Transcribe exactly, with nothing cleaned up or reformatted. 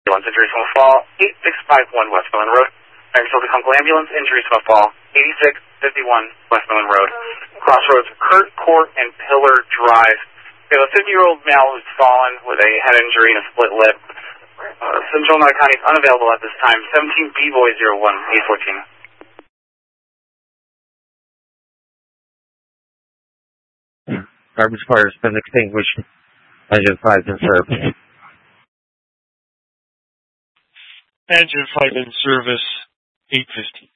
Ambulance, injuries from a fall, eighty-six fifty-one Westmoreland Road. Facility Uncle Ambulance, injuries from a fall, eighty-six fifty-one Westmoreland Road. Crossroads, Kurt Court and Pillar Drive. We have a fifty-year-old male who's fallen with a head injury and a split lip. Uh, Central Narcotics unavailable at this time. seventeen B Boy zero one eight fourteen. Garbage fire has been extinguished. Engine five in service. Engine five in service, eight fifteen.